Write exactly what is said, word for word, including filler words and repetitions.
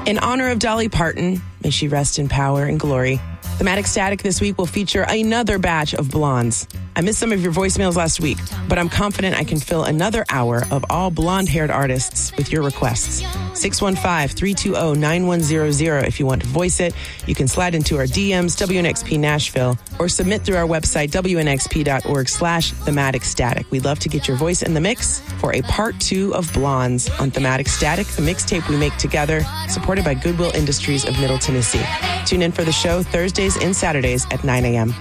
In honor of Dolly Parton, may she rest in power and glory, Thematic Static this week will feature another batch of blondes. I missed some of your voicemails last week, but I'm confident I can fill another hour of all blonde-haired artists with your requests. six one five, three two zero, nine one zero zero if you want to voice it. You can slide into our D Ms, W N X P Nashville, or submit through our website, W N X P dot org slash Thematic Static. We'd love to get your voice in the mix for a part two of Blondes on Thematic Static, the mixtape we make together, supported by Goodwill Industries of Middle Tennessee. Tune in for the show Thursdays and Saturdays at nine a.m.